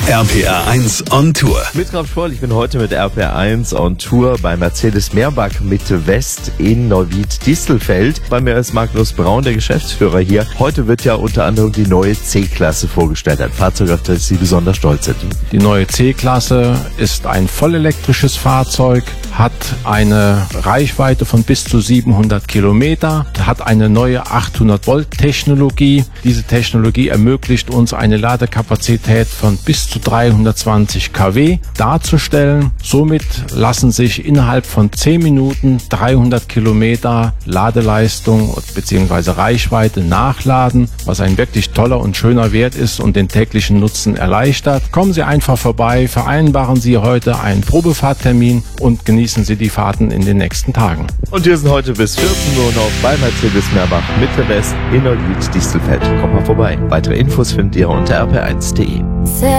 RPR 1 on Tour. Mit Graf Schwoll, ich bin heute mit RPR 1 on Tour bei Mercedes-Meerbach Mitte West in Neuwied-Distelfeld. Bei mir ist Magnus Braun, der Geschäftsführer hier. Heute wird ja unter anderem die neue C-Klasse vorgestellt, ein Fahrzeug, auf das Sie besonders stolz sind. Die neue C-Klasse ist ein vollelektrisches Fahrzeug, hat eine Reichweite von bis zu 700 Kilometer, hat eine neue 800-Volt-Technologie. Diese Technologie ermöglicht uns eine Ladekapazität von bis zu 320 kW darzustellen. Somit lassen sich innerhalb von 10 Minuten 300 Kilometer Ladeleistung bzw. Reichweite nachladen, was ein wirklich toller und schöner Wert ist und den täglichen Nutzen erleichtert. Kommen Sie einfach vorbei, vereinbaren Sie heute einen Probefahrttermin und genießen Sie die Fahrten in den nächsten Tagen. Und wir sind heute bis 14 Uhr noch bei Mercedes-Meerbach Mitte West in Neuwied-Distelfeld. Kommt mal vorbei. Weitere Infos findet ihr unter rp1.de.